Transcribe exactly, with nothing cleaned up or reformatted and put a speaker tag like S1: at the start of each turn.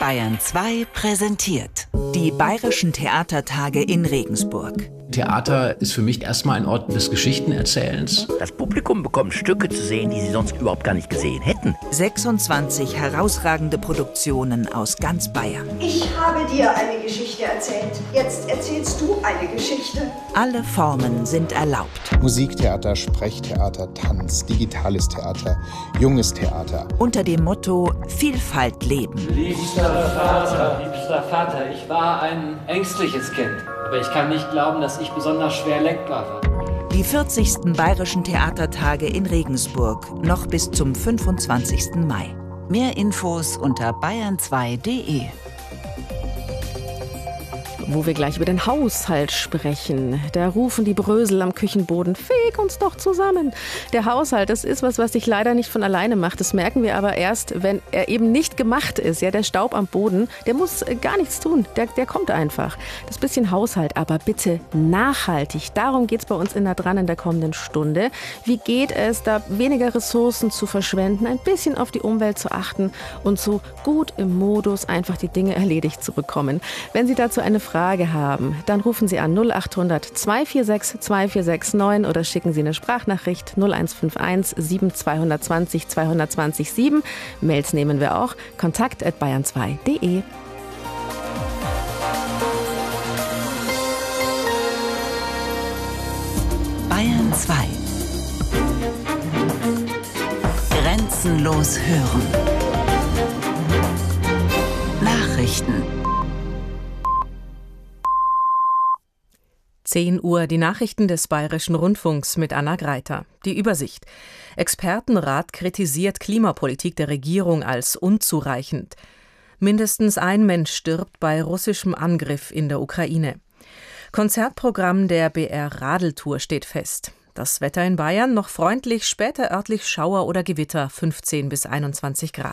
S1: Bayern zwei präsentiert die Bayerischen Theatertage in Regensburg.
S2: Theater ist für mich erstmal ein Ort des Geschichtenerzählens.
S3: Das Publikum bekommt Stücke zu sehen, die sie sonst überhaupt gar nicht gesehen hätten.
S1: sechsundzwanzig herausragende Produktionen aus ganz Bayern.
S4: Ich habe dir eine Geschichte erzählt. Jetzt erzählst du eine Geschichte.
S1: Alle Formen sind erlaubt.
S5: Musiktheater, Sprechtheater, Tanz, digitales Theater, junges Theater.
S1: Unter dem Motto Vielfalt leben.
S6: Liebster Vater, liebster Vater, ich war ein ängstliches Kind. Aber ich kann nicht glauben, dass ich besonders schwer lenkbar war.
S1: Die vierzigsten Bayerischen Theatertage in Regensburg, noch bis zum fünfundzwanzigsten Mai. Mehr Infos unter bayern zwei punkt de.
S7: Wo wir gleich über den Haushalt sprechen. Da rufen die Brösel am Küchenboden, feg uns doch zusammen. Der Haushalt, das ist was, was sich leider nicht von alleine macht. Das merken wir aber erst, wenn er eben nicht gemacht ist. Ja, der Staub am Boden, der muss gar nichts tun. Der, der kommt einfach. Das bisschen Haushalt, aber bitte nachhaltig. Darum geht es bei uns in da dran in der kommenden Stunde. Wie geht es, da weniger Ressourcen zu verschwenden, ein bisschen auf die Umwelt zu achten und so gut im Modus einfach die Dinge erledigt zu bekommen? Wenn Sie dazu eine Frage Frage haben, dann rufen Sie an null acht hundert zwei vier sechs zwei vier sechs neun oder schicken Sie eine Sprachnachricht null eins fünf eins sieben zwei zwei null zwei zwei null sieben. Mails nehmen wir auch. kontakt at bayern zwei punkt de.
S1: Bayern zwei. Grenzenlos hören. Nachrichten.
S8: zehn Uhr, die Nachrichten des Bayerischen Rundfunks mit Anna Greiter. Die Übersicht. Expertenrat kritisiert Klimapolitik der Regierung als unzureichend. Mindestens ein Mensch stirbt bei russischem Angriff in der Ukraine. Konzertprogramm der B R Radeltour steht fest. Das Wetter in Bayern noch freundlich, später örtlich Schauer oder Gewitter, fünfzehn bis einundzwanzig Grad.